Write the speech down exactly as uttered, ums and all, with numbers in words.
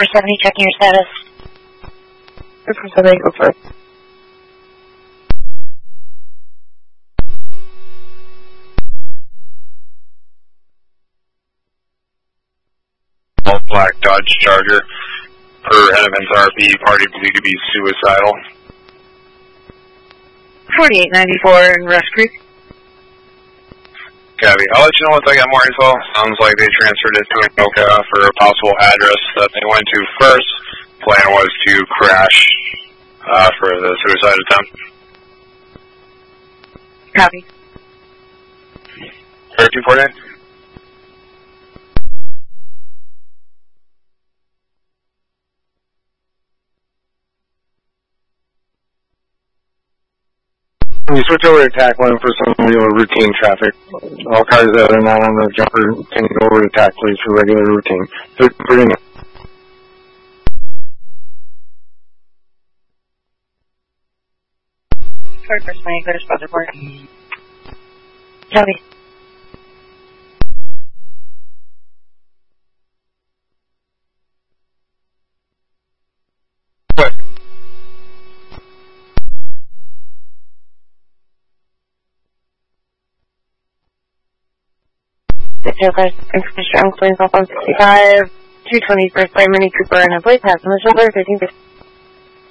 for seventy, checking your status. For seventy, go for it. All black Dodge Charger. Per Henneman's R P, party believed to be suicidal. forty-eight ninety-four in Rush Creek. Copy. I'll let you know once I got more info. Sounds like they transferred it to Anoka for a possible address that they went to first. Plan was to crash uh, for the suicide attempt. Copy. thirteen forty-nine. Can you switch over to tack one for some regular routine traffic? All cars that are not on the jumper can go over to tack, please, for regular routine. thirteen forty-nine. Sorry for spying, better spot report. Copy. What? Detail cars, information on planes off one sixty-five, two twenty first by Mini Cooper and a blade pass on the shoulder, thirteen fifty.